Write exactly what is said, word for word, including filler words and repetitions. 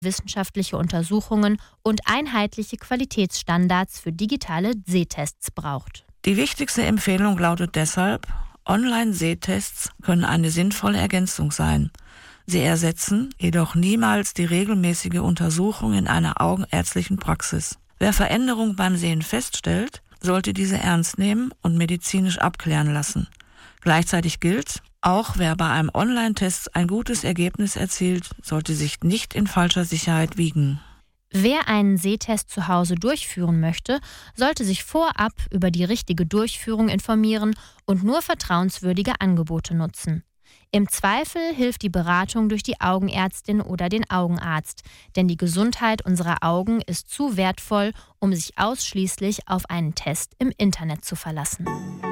wissenschaftliche Untersuchungen und einheitliche Qualitätsstandards für digitale Sehtests braucht. Die wichtigste Empfehlung lautet deshalb: Online-Sehtests können eine sinnvolle Ergänzung sein. Sie ersetzen jedoch niemals die regelmäßige Untersuchung in einer augenärztlichen Praxis. Wer Veränderungen beim Sehen feststellt, sollte diese ernst nehmen und medizinisch abklären lassen. Gleichzeitig gilt, auch wer bei einem Online-Test ein gutes Ergebnis erzielt, sollte sich nicht in falscher Sicherheit wiegen. Wer einen Sehtest zu Hause durchführen möchte, sollte sich vorab über die richtige Durchführung informieren und nur vertrauenswürdige Angebote nutzen. Im Zweifel hilft die Beratung durch die Augenärztin oder den Augenarzt, denn die Gesundheit unserer Augen ist zu wertvoll, um sich ausschließlich auf einen Test im Internet zu verlassen.